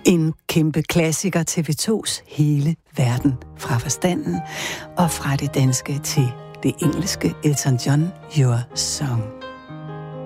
En kæmpe klassiker, TV2's hele verden, fra forstanden og fra det danske til det engelske. Elton John, Your Song.